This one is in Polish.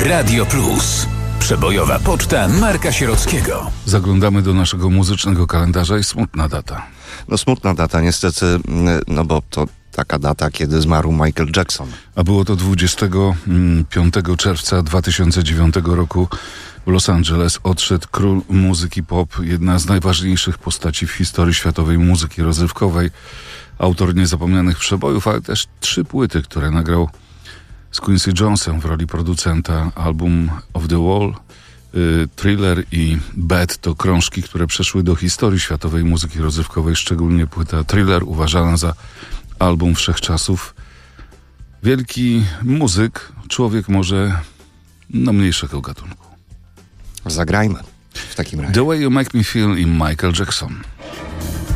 Radio Plus. Przebojowa poczta Marka Sierockiego. Zaglądamy do naszego muzycznego kalendarza i smutna data. No smutna data niestety, no bo to taka data, kiedy zmarł Michael Jackson. A było to 25 czerwca 2009 roku w Los Angeles. Odszedł król muzyki pop, jedna z najważniejszych postaci w historii światowej muzyki rozrywkowej. Autor niezapomnianych przebojów, ale też 3 płyty, które nagrał z Quincy Jonesem w roli producenta. Album Off the Wall, Thriller i Bad to krążki, które przeszły do historii światowej muzyki rozrywkowej, szczególnie płyta Thriller uważana za album wszechczasów. Wielki muzyk, człowiek może mniejszego gatunku. Zagrajmy w takim razie. The Way You Make Me Feel i Michael Jackson.